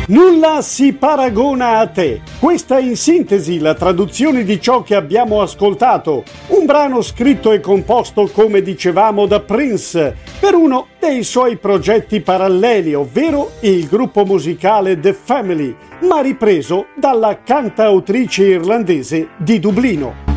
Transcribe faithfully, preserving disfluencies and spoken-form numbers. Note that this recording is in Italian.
Nulla si paragona a te. Questa è in sintesi la traduzione di ciò che abbiamo ascoltato. Un brano scritto e composto, come dicevamo, da Prince per uno dei suoi progetti paralleli, ovvero il gruppo musicale The Family, ma ripreso dalla cantautrice irlandese di Dublino.